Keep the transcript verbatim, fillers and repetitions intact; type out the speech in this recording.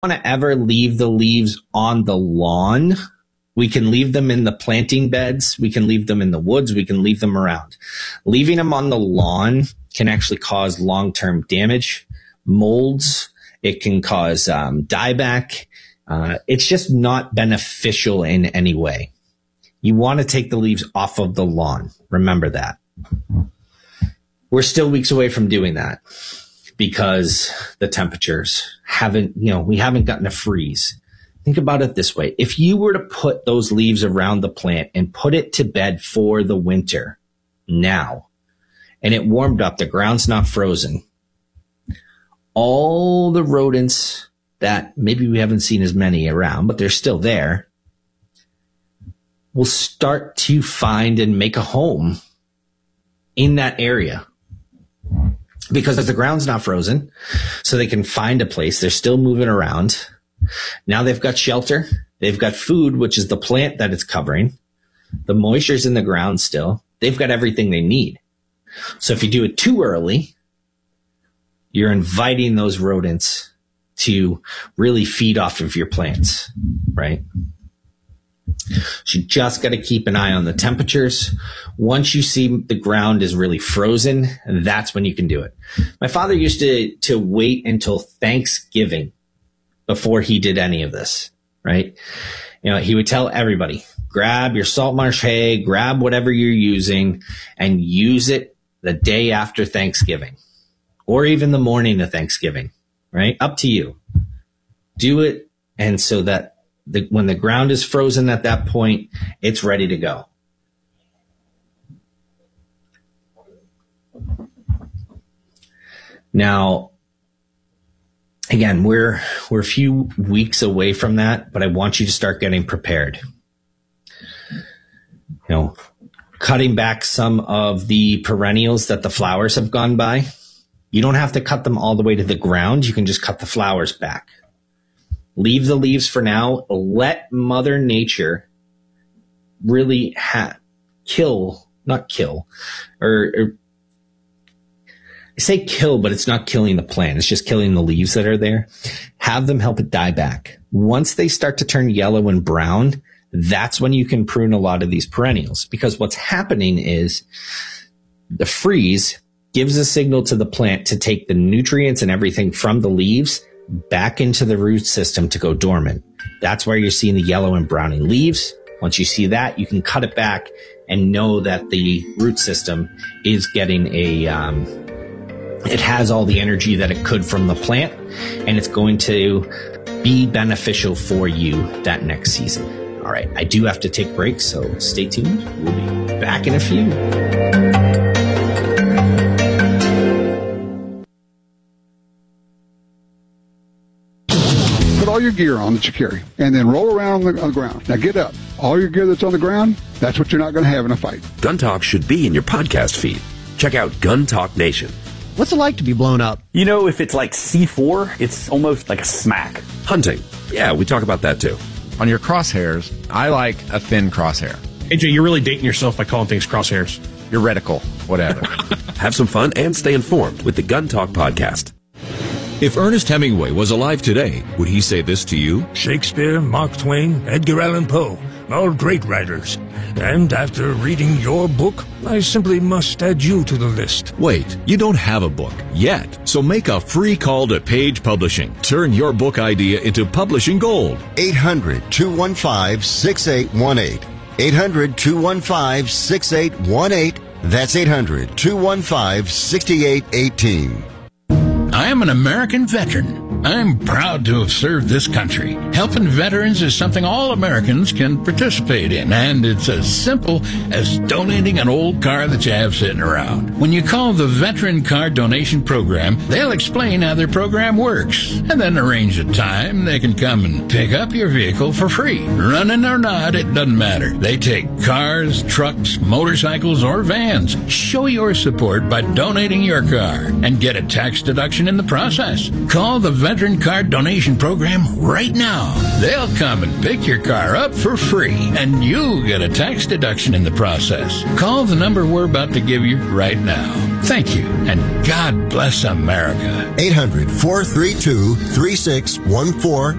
want to ever leave the leaves on the lawn. We can leave them in the planting beds. We can leave them in the woods. We can leave them around. Leaving them on the lawn can actually cause long-term damage, molds. It can cause um, dieback. Uh, it's just not beneficial in any way. You want to take the leaves off of the lawn. Remember that. We're still weeks away from doing that because the temperatures haven't, you know, we haven't gotten a freeze. Think about it this way. If you were to put those leaves around the plant and put it to bed for the winter now, and it warmed up, the ground's not frozen, all the rodents that maybe we haven't seen as many around, but they're still there, will start to find and make a home in that area. Because the ground's not frozen, so they can find a place. They're still moving around. Now they've got shelter. They've got food, which is the plant that it's covering. The moisture's in the ground still. They've got everything they need. So if you do it too early, you're inviting those rodents to really feed off of your plants, right? So you just got to keep an eye on the temperatures. Once you see the ground is really frozen, that's when you can do it. My father used to, to wait until Thanksgiving before he did any of this, right? You know, he would tell everybody, grab your salt marsh hay, grab whatever you're using, and use it the day after Thanksgiving or even the morning of Thanksgiving, right? Up to you. Do it. And so that the, when the ground is frozen at that point, it's ready to go. Now, again, we're we're a few weeks away from that, but I want you to start getting prepared. You know, cutting back some of the perennials that the flowers have gone by. You don't have to cut them all the way to the ground. You can just cut the flowers back. Leave the leaves for now. Let Mother Nature really ha- kill, not kill, or, or I say kill, but it's not killing the plant. It's just killing the leaves that are there. Have them help it die back. Once they start to turn yellow and brown, that's when you can prune a lot of these perennials. Because what's happening is the freeze gives a signal to the plant to take the nutrients and everything from the leaves back into the root system to go dormant. That's where you're seeing the yellow and browning leaves. Once you see that, you can cut it back and know that the root system is getting a, um, it has all the energy that it could from the plant, and it's going to be beneficial for you that next season. All right, I do have to take a break, so stay tuned. We'll be back in a few. Put all your gear on that you carry, and then roll around on the, on the ground. Now get up. All your gear that's on the ground, that's what you're not going to have in a fight. Gun Talk should be in your podcast feed. Check out Gun Talk Nation. What's it like to be blown up? You know, if it's like C four, it's almost like a smack. Hunting. Yeah, we talk about that too. On your crosshairs, I like a thin crosshair. A J, you're really dating yourself by calling things crosshairs. Your reticle, whatever. Have some fun and stay informed with the Gun Talk podcast. If Ernest Hemingway was alive today, would he say this to you? Shakespeare, Mark Twain, Edgar Allan Poe, all great writers. And after reading your book, I simply must add you to the list. Wait, you don't have a book yet. So make a free call to Page Publishing. Turn your book idea into publishing gold. eight hundred, two one five, six eight one eight. eight hundred, two one five, six eight one eight. That's eight hundred, two one five, six eight one eight. I am an American veteran. I'm proud to have served this country. Helping veterans is something all Americans can participate in, and it's as simple as donating an old car that you have sitting around. When you call the Veteran Car Donation Program, they'll explain how their program works, and then arrange a time they can come and pick up your vehicle for free. Running or not, it doesn't matter. They take cars, trucks, motorcycles, or vans. Show your support by donating your car and get a tax deduction in the process. Call the Veteran Car Donation Program right now. They'll come and pick your car up for free, and you'll get a tax deduction in the process. Call the number we're about to give you right now. Thank you, and God bless America. eight hundred, four three two, three six one four.